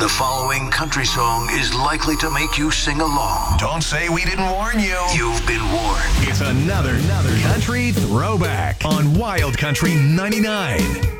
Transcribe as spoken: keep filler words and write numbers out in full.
following country song is likely to make you sing along. Don't say we didn't warn you. You've been warned. It's another, another country throwback on Wild Country ninety-nine.